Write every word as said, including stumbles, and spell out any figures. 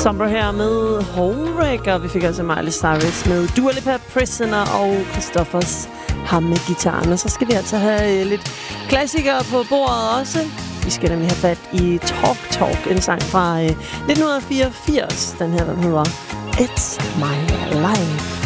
Summer her med Homewrecker. Vi fik altså Miley Cyrus med Dua Lipa, Prisoner og Christophers ham med gitaren. Og så skal vi altså have lidt klassikere på bordet også. Vi skal nemlig have fat i Talk Talk, en sang fra nitten fireogfirs. Den her, den hedder It's My Life.